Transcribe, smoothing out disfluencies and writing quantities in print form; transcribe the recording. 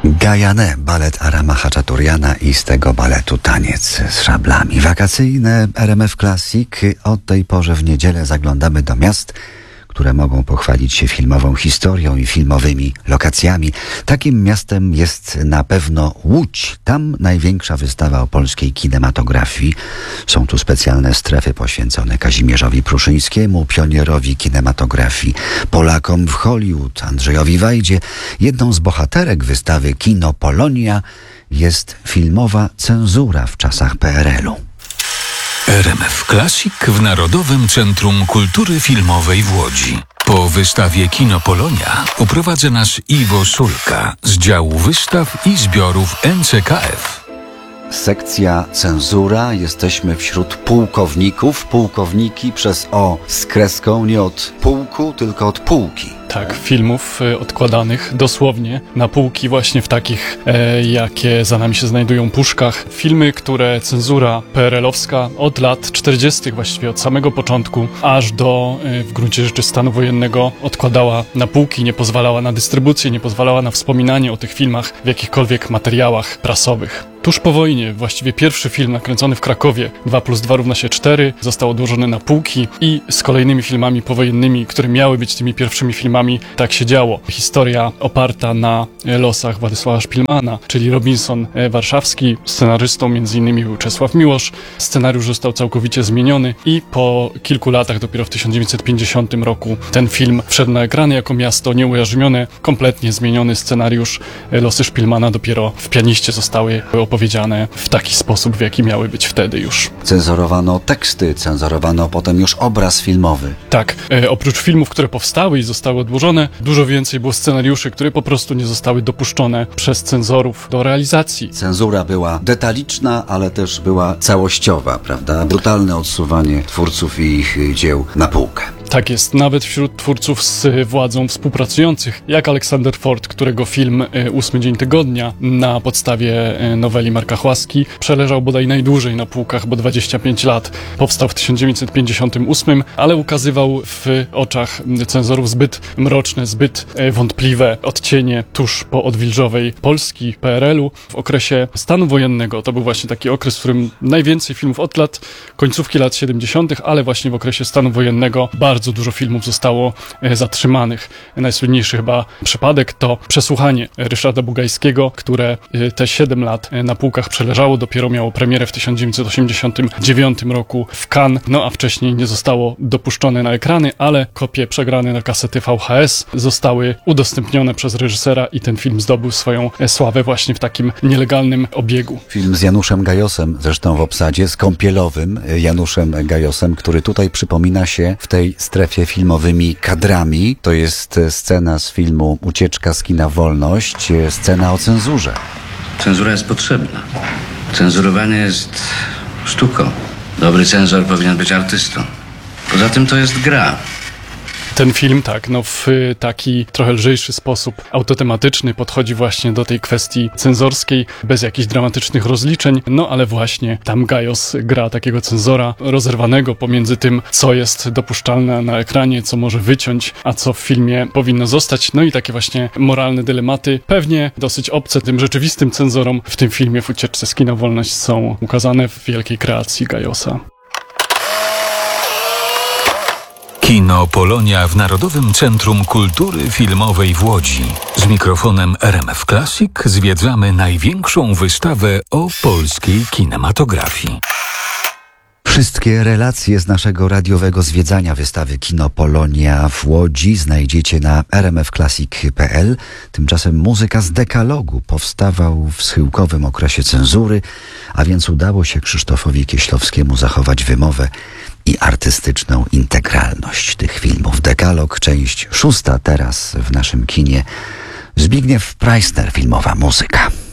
Gajané, balet Arama Hachaturiana i z tego baletu Taniec z szablami. Wakacyjne RMF Classic. O tej porze w niedzielę zaglądamy do miast, które mogą pochwalić się filmową historią i filmowymi lokacjami. Takim miastem jest na pewno Łódź. Tam największa wystawa o polskiej kinematografii. Są tu specjalne strefy poświęcone Kazimierzowi Pruszyńskiemu, pionierowi kinematografii, Polakom w Hollywood, Andrzejowi Wajdzie. Jedną z bohaterek wystawy Kino Polonia jest filmowa cenzura w czasach PRL-u. RMF Classic w Narodowym Centrum Kultury Filmowej w Łodzi. Po wystawie Kino Polonia oprowadza nas Iwo Sulka z działu wystaw i zbiorów NCKF. Sekcja cenzura. Jesteśmy wśród pułkowników. Pułkowniki przez O z kreską, nie od pułku, tylko od półki. Tak, filmów odkładanych dosłownie na półki, właśnie w takich, jakie za nami się znajdują puszkach. Filmy, które cenzura PRL-owska od lat 40., właściwie od samego początku, aż do w gruncie rzeczy stanu wojennego odkładała na półki, nie pozwalała na dystrybucję, nie pozwalała na wspominanie o tych filmach w jakichkolwiek materiałach prasowych. Tuż po wojnie, właściwie pierwszy film nakręcony w Krakowie, 2+2 równa się 4, został odłożony na półki i z kolejnymi filmami powojennymi, które miały być tymi pierwszymi filmami, tak się działo. Historia oparta na losach Władysława Szpilmana, czyli Robinson warszawski, scenarystą m.in. był Czesław Miłosz. Scenariusz został całkowicie zmieniony i po kilku latach, dopiero w 1950 roku, ten film wszedł na ekrany jako Miasto nieujarzmione, kompletnie zmieniony scenariusz. Losy Szpilmana dopiero w Pianiście zostały opowiedziane w taki sposób, w jaki miały być wtedy już. Cenzurowano teksty, cenzurowano potem już obraz filmowy. Tak, oprócz filmów, które powstały i zostały odłożone, dużo więcej było scenariuszy, które po prostu nie zostały dopuszczone przez cenzorów do realizacji. Cenzura była detaliczna, ale też była całościowa, prawda? Brutalne odsuwanie twórców i ich dzieł na półkę. Tak jest, nawet wśród twórców z władzą współpracujących, jak Aleksander Ford, którego film 8 dzień tygodnia na podstawie noweli Marka Chłaski przeleżał bodaj najdłużej na półkach, bo 25 lat. Powstał w 1958, ale ukazywał w oczach cenzorów zbyt mroczne, zbyt wątpliwe odcienie tuż po odwilżowej Polski, PRL-u. W okresie stanu wojennego, to był właśnie taki okres, w którym najwięcej filmów od końcówki lat 70., ale właśnie w okresie stanu wojennego bardzo dużo filmów zostało zatrzymanych. Najsłynniejszy chyba przypadek to Przesłuchanie Ryszarda Bugajskiego, które te 7 lat na półkach przeleżało, dopiero miało premierę w 1989 roku w Cannes, a wcześniej nie zostało dopuszczone na ekrany, ale kopie przegrane na kasety VHS zostały udostępnione przez reżysera i ten film zdobył swoją sławę właśnie w takim nielegalnym obiegu. Film z Januszem Gajosem, zresztą w obsadzie, z kąpielowym Januszem Gajosem, który tutaj przypomina się w tej strefie filmowymi kadrami. To jest scena z filmu Ucieczka z kina Wolność, scena o cenzurze. Cenzura jest potrzebna. Cenzurowanie jest sztuką. Dobry cenzor powinien być artystą. Poza tym to jest gra. Ten film, w taki trochę lżejszy sposób autotematyczny podchodzi właśnie do tej kwestii cenzorskiej, bez jakichś dramatycznych rozliczeń, ale właśnie tam Gajos gra takiego cenzora rozerwanego pomiędzy tym, co jest dopuszczalne na ekranie, co może wyciąć, a co w filmie powinno zostać. I takie właśnie moralne dylematy, pewnie dosyć obce tym rzeczywistym cenzorom, w tym filmie w Ucieczce z kina Wolność są ukazane w wielkiej kreacji Gajosa. Kino Polonia w Narodowym Centrum Kultury Filmowej w Łodzi. Z mikrofonem RMF Classic zwiedzamy największą wystawę o polskiej kinematografii. Wszystkie relacje z naszego radiowego zwiedzania wystawy Kino Polonia w Łodzi znajdziecie na rmfclassic.pl. Tymczasem muzyka z dekalogu powstawał w schyłkowym okresie cenzury, a więc udało się Krzysztofowi Kieślowskiemu zachować wymowę i artystyczną integralność tych filmów. Dekalog, część 6 teraz w naszym kinie. Zbigniew Preissner, filmowa muzyka.